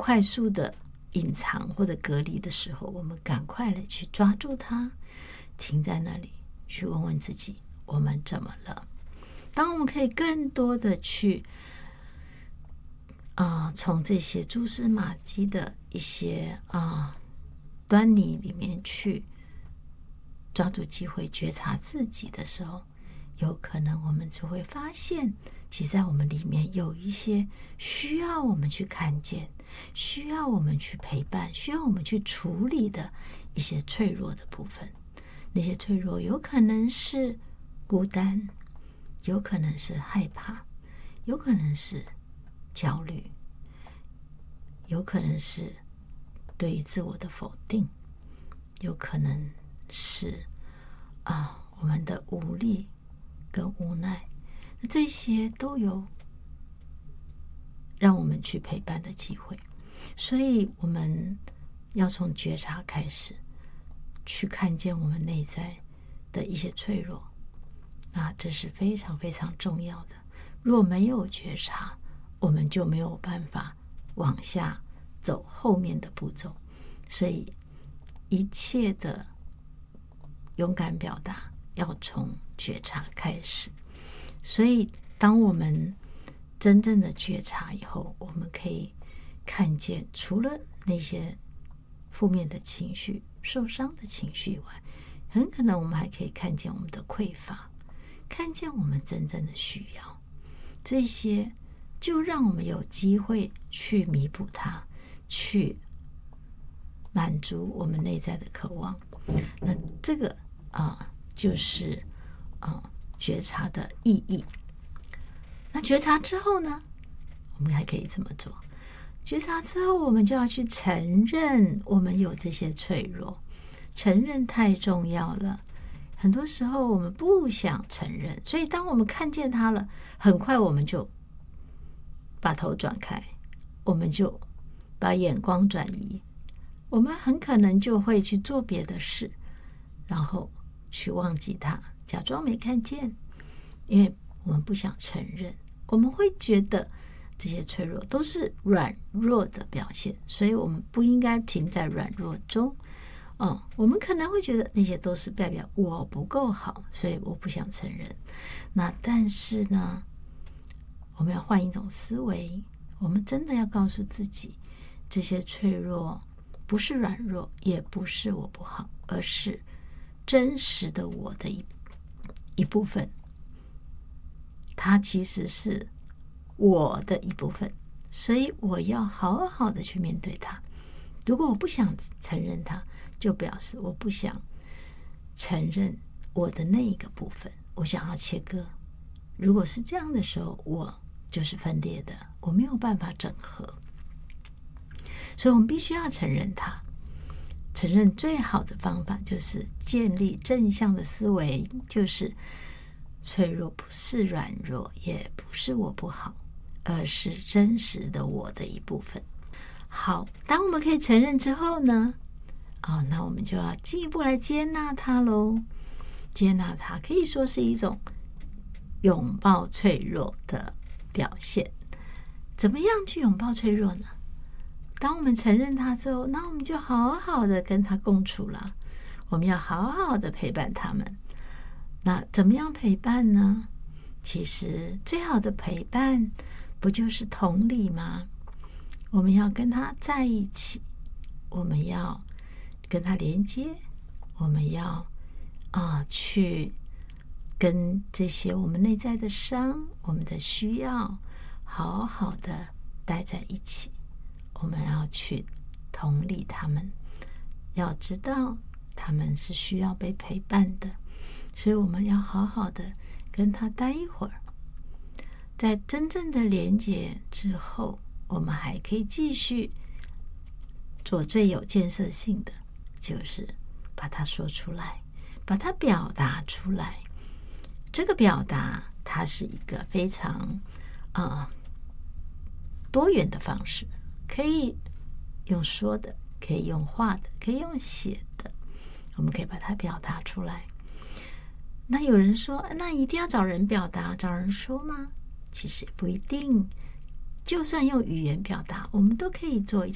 快速的隐藏或者隔离的时候，我们赶快的去抓住它，停在那里，去问问自己，我们怎么了？当我们可以更多的去从这些蛛丝马迹的一些端倪里面去抓住机会觉察自己的时候，有可能我们就会发现，其实在我们里面有一些需要我们去看见，需要我们去陪伴，需要我们去处理的一些脆弱的部分。那些脆弱有可能是孤单，有可能是害怕，有可能是焦虑，有可能是对于自我的否定，有可能是我们的无力跟无奈，这些都有让我们去陪伴的机会。所以我们要从觉察开始，去看见我们内在的一些脆弱，这是非常非常重要的。若没有觉察，我们就没有办法往下走后面的步骤。所以一切的勇敢表达要从觉察开始。所以当我们真正的觉察以后，我们可以看见除了那些负面的情绪、受伤的情绪以外，很可能我们还可以看见我们的匮乏，看见我们真正的需要，这些就让我们有机会去弥补它，去满足我们内在的渴望。那这个就是觉察的意义。那觉察之后呢，我们还可以怎么做？觉察之后，我们就要去承认我们有这些脆弱。承认太重要了，很多时候我们不想承认，所以当我们看见它了，很快我们就把头转开，我们就把眼光转移，我们很可能就会去做别的事，然后去忘记它，假装没看见，因为我们不想承认，我们会觉得这些脆弱都是软弱的表现，所以我们不应该停在软弱中。我们可能会觉得那些都是代表我不够好，所以我不想承认。那但是呢，我们要换一种思维，我们真的要告诉自己，这些脆弱不是软弱，也不是我不好，而是真实的我的一部分，它其实是我的一部分，所以我要好好的去面对它。如果我不想承认它，就表示我不想承认我的那一个部分，我想要切割。如果是这样的时候，我就是分裂的，我没有办法整合。所以我们必须要承认它。承认最好的方法就是建立正向的思维，就是脆弱不是软弱，也不是我不好，而是真实的我的一部分。好，当我们可以承认之后呢，那我们就要进一步来接纳它咯。接纳它可以说是一种拥抱脆弱的表现。怎么样去拥抱脆弱呢？当我们承认它之后，那我们就好好的跟它共处了。我们要好好的陪伴他们。那怎么样陪伴呢？其实最好的陪伴不就是同理吗？我们要跟他在一起，我们要跟他连接，我们要去跟这些我们内在的伤，我们的需要好好的待在一起。我们要去同理他们，要知道他们是需要被陪伴的，所以我们要好好的跟他待一会儿。在真正的连结之后，我们还可以继续做最有建设性的，就是把它说出来，把它表达出来。这个表达它是一个非常多元的方式，可以用说的，可以用画的，可以用写的，我们可以把它表达出来。那有人说，那一定要找人表达，找人说吗？其实也不一定，就算用语言表达，我们都可以做一